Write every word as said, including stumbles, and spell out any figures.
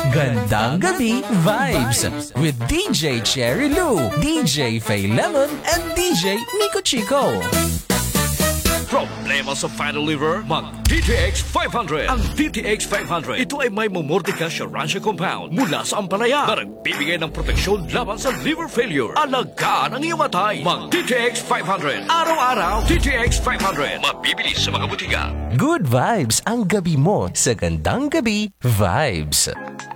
Gandang Gabi Vibes with D J Cherry Lou, D J Faye Lemon, and D J Nico Chico. Problema sa final liver? Mag-D T X five hundred. Ang D T X five hundred, ito ay may Momordica Sharansha compound mula sa ampalaya na nagbibigay ng proteksyon laban sa liver failure. Alagaan ang iyong atay. Mag-D T X five hundred. Araw-araw, D T X five hundred. Mabibili sa mga butika. Good vibes ang gabi mo sa Gandang Gabi Vibes.